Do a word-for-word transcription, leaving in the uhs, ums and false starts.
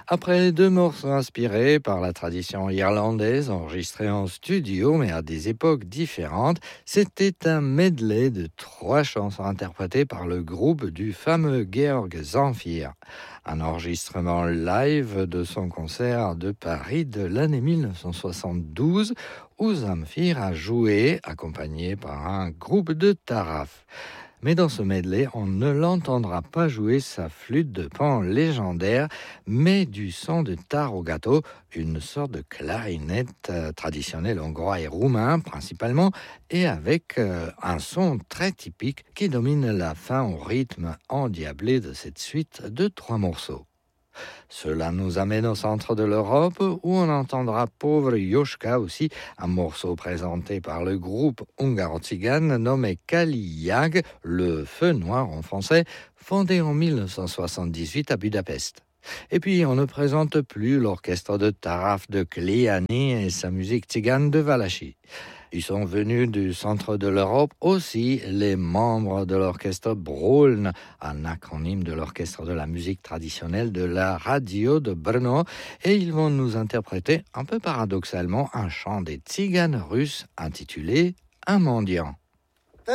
Après deux morceaux inspirés par la tradition irlandaise, enregistrés en studio mais à des époques différentes, c'était un medley de trois chansons interprétées par le groupe du fameux Georg Zamfir. Un enregistrement live de son concert de Paris de l'année dix-neuf cent soixante-douze où Zamfir a joué accompagné par un groupe de taraf. Mais dans ce medley, on ne l'entendra pas jouer sa flûte de pan légendaire, mais du son de tarogato, une sorte de clarinette euh, traditionnelle hongrois et roumain principalement, et avec euh, un son très typique qui domine la fin au rythme endiablé de cette suite de trois morceaux. Cela nous amène au centre de l'Europe où on entendra Pauvre Joschka aussi, un morceau présenté par le groupe hungaro-tzigane nommé Kaliag, le feu noir en français, fondé en dix-neuf cent soixante-dix-huit à Budapest. Et puis on ne présente plus l'orchestre de Taraf de Kliani et sa musique tzigane de Valachie. Ils sont venus du centre de l'Europe aussi les membres de l'orchestre Broln, un acronyme de l'orchestre de la musique traditionnelle de la radio de Brno, et ils vont nous interpréter un peu paradoxalement un chant des tziganes russes intitulé Un mendiant.